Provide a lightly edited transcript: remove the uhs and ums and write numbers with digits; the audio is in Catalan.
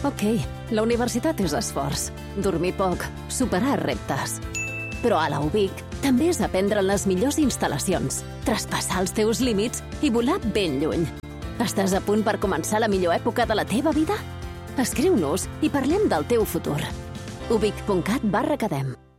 Ok, la universitat és esforç, dormir poc, superar reptes. Però a la UBIC també és aprendre en les millors instal·lacions, traspassar els teus límits i volar ben lluny. Estàs a punt per començar la millor època de la teva vida? Escriu-nos i parlem del teu futur. ubic.cat/academ